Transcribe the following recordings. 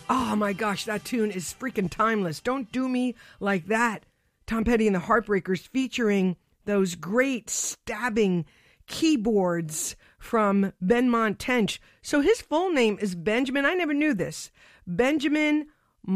Oh my gosh, that tune is freaking timeless. Don't Do Me Like That. Tom Petty and the Heartbreakers featuring those great stabbing keyboards from Benmont Tench. So his full name is Benjamin, I never knew this, Benjamin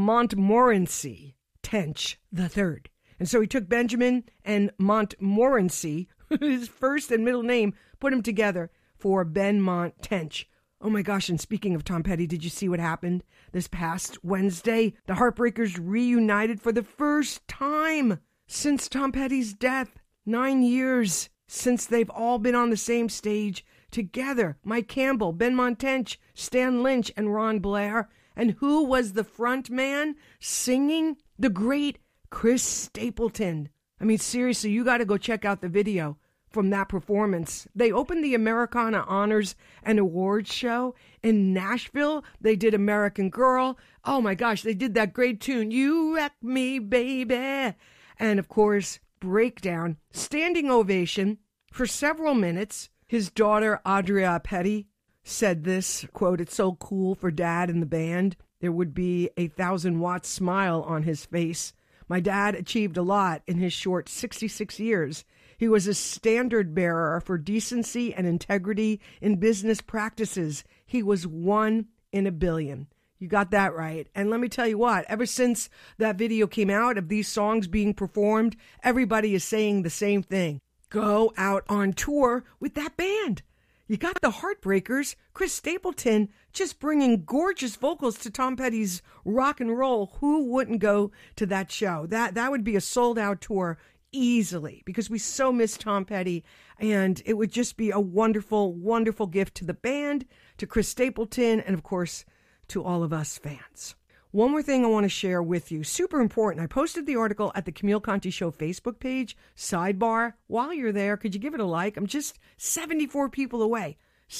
Montmorency Tench III. And so he took Benjamin and Montmorency, his first and middle name, put them together for Benmont Tench. Oh my gosh, and speaking of Tom Petty, did you see what happened this past Wednesday? The Heartbreakers reunited for the first time since Tom Petty's death. 9 years since they've all been on the same stage together. Mike Campbell, Benmont Tench, Stan Lynch, and Ron Blair. And who was the front man singing? The great Chris Stapleton. I mean, seriously, you got to go check out the video from that performance. They opened the Americana Honors and Awards show in Nashville. They did American Girl. Oh my gosh, they did that great tune, You Wreck Me, Baby. And of course, Breakdown, standing ovation for several minutes. His daughter, Audria Petty, said this, quote, "It's so cool for Dad and the band. There would be a 1,000-watt smile on his face. My dad achieved a lot in his short 66 years. He was a standard bearer for decency and integrity in business practices. He was one in a billion." You got that right. And let me tell you what, ever since that video came out of these songs being performed, everybody is saying the same thing. Go out on tour with that band. You got the Heartbreakers, Chris Stapleton, just bringing gorgeous vocals to Tom Petty's rock and roll. Who wouldn't go to that show? That would be a sold-out tour easily, because we so miss Tom Petty, and it would just be a wonderful, wonderful gift to the band, to Chris Stapleton, and of course, to all of us fans. One more thing I want to share with you, super important. I posted the article at the Camille Conti Show Facebook page, sidebar. While you're there, could you give it a like? I'm just 74 people away,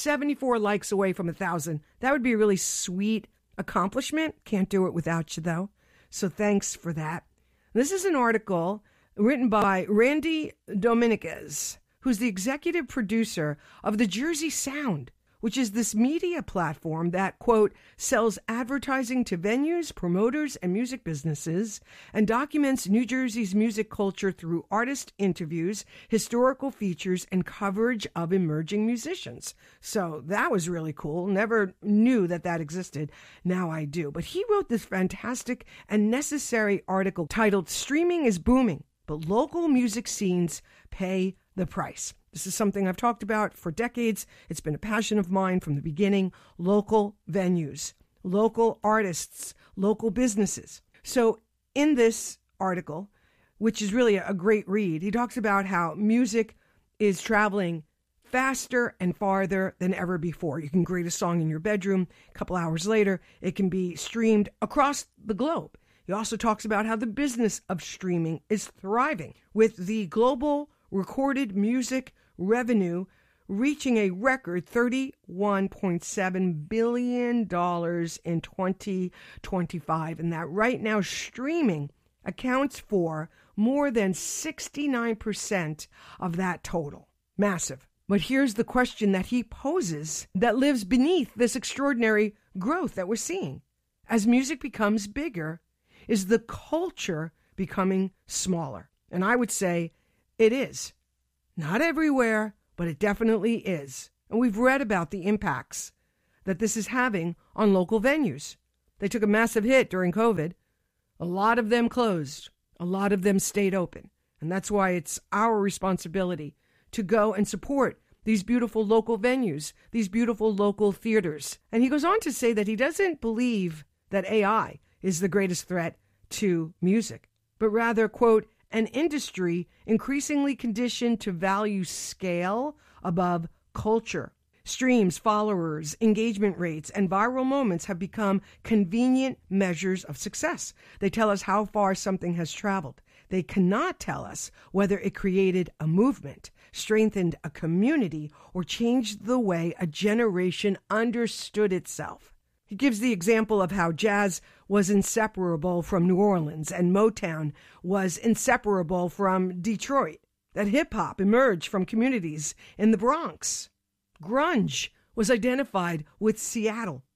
74 likes away from 1,000. That would be a really sweet accomplishment. Can't do it without you, though. So thanks for that. This is an article written by Randy Dominguez, who's the executive producer of the Jersey Sound, which is this media platform that, quote, sells advertising to venues, promoters, and music businesses, and documents New Jersey's music culture through artist interviews, historical features, and coverage of emerging musicians. So that was really cool. Never knew that existed. Now I do. But he wrote this fantastic and necessary article titled "Streaming is Booming, but Local Music Scenes Pay the Price." This is something I've talked about for decades. It's been a passion of mine from the beginning. Local venues, local artists, local businesses. So in this article, which is really a great read, he talks about how music is traveling faster and farther than ever before. You can create a song in your bedroom. A couple hours later, it can be streamed across the globe. He also talks about how the business of streaming is thriving, with the global recorded music revenue reaching a record $31.7 billion in 2025. And that right now streaming accounts for more than 69% of that total. Massive. But here's the question that he poses that lives beneath this extraordinary growth that we're seeing. As music becomes bigger, is the culture becoming smaller? And I would say it is. Not everywhere, but it definitely is. And we've read about the impacts that this is having on local venues. They took a massive hit during COVID. A lot of them closed. A lot of them stayed open. And that's why it's our responsibility to go and support these beautiful local venues, these beautiful local theaters. And he goes on to say that he doesn't believe that AI is the greatest threat to music, but rather, quote, an industry increasingly conditioned to value scale above culture. Streams, followers, engagement rates, and viral moments have become convenient measures of success. They tell us how far something has traveled. They cannot tell us whether it created a movement, strengthened a community, or changed the way a generation understood itself. He gives the example of how jazz was inseparable from New Orleans and Motown was inseparable from Detroit, that hip-hop emerged from communities in the Bronx. Grunge was identified with Seattle.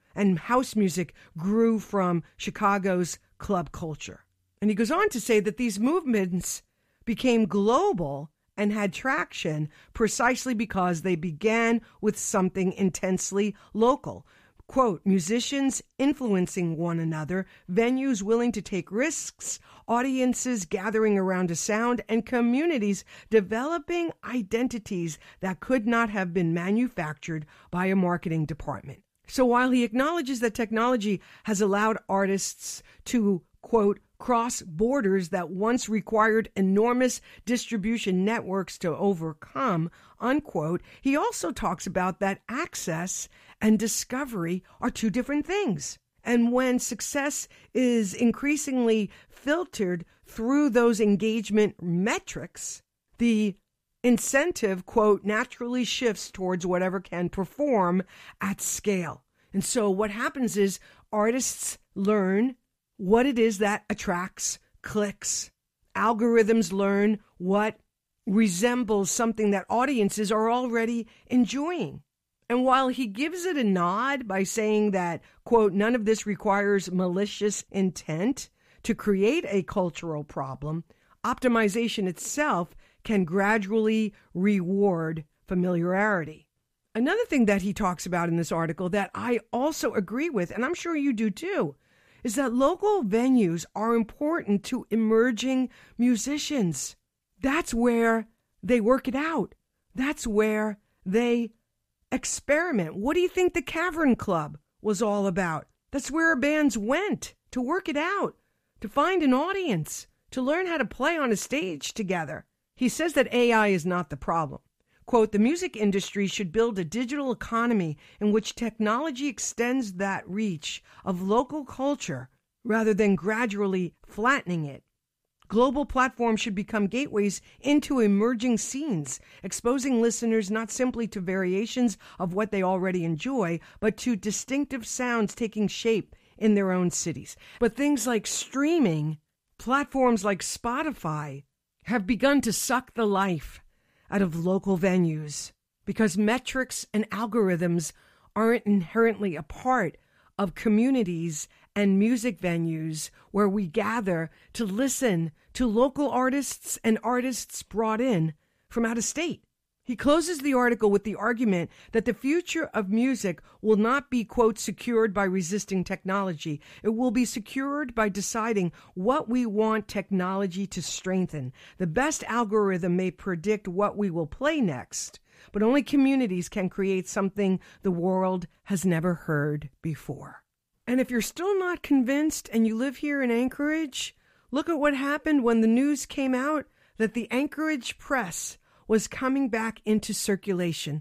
and house music grew from Chicago's club culture. And he goes on to say that these movements became global and had traction precisely because they began with something intensely local. Quote, musicians influencing one another, venues willing to take risks, audiences gathering around a sound, and communities developing identities that could not have been manufactured by a marketing department. So while he acknowledges that technology has allowed artists to, quote, cross borders that once required enormous distribution networks to overcome, unquote, he also talks about that access and discovery are two different things. And when success is increasingly filtered through those engagement metrics, the incentive, quote, naturally shifts towards whatever can perform at scale. And so what happens is artists learn what it is that attracts clicks. Algorithms learn what resembles something that audiences are already enjoying. And while he gives it a nod by saying that, quote, none of this requires malicious intent to create a cultural problem, optimization itself can gradually reward familiarity. Another thing that he talks about in this article that I also agree with, and I'm sure you do too, is that local venues are important to emerging musicians. That's where they work it out. That's where they experiment. What do you think the Cavern Club was all about? That's where bands went to work it out, to find an audience, to learn how to play on a stage together. He says that AI is not the problem. Quote, the music industry should build a digital economy in which technology extends that reach of local culture rather than gradually flattening it. Global platforms should become gateways into emerging scenes, exposing listeners not simply to variations of what they already enjoy, but to distinctive sounds taking shape in their own cities. But things like streaming, platforms like Spotify, have begun to suck the life out of local venues because metrics and algorithms aren't inherently a part of communities and music venues where we gather to listen to local artists and artists brought in from out of state. He closes the article with the argument that the future of music will not be, quote, secured by resisting technology. It will be secured by deciding what we want technology to strengthen. The best algorithm may predict what we will play next, but only communities can create something the world has never heard before. And if you're still not convinced and you live here in Anchorage, look at what happened when the news came out that the Anchorage Press was coming back into circulation.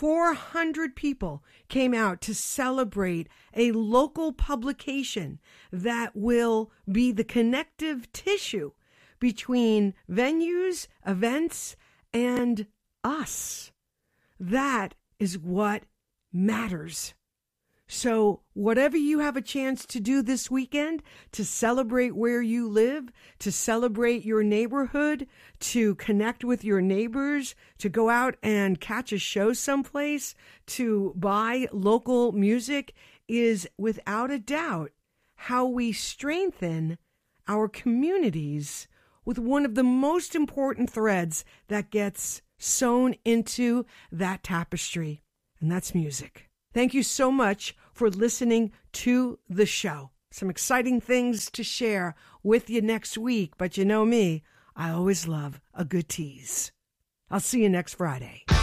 400 people came out to celebrate a local publication that will be the connective tissue between venues, events, and us. That is what matters. So whatever you have a chance to do this weekend to celebrate where you live, to celebrate your neighborhood, to connect with your neighbors, to go out and catch a show someplace, to buy local music is without a doubt how we strengthen our communities with one of the most important threads that gets sewn into that tapestry, and that's music. Thank you so much for listening to the show. Some exciting things to share with you next week, but you know me, I always love a good tease. I'll see you next Friday.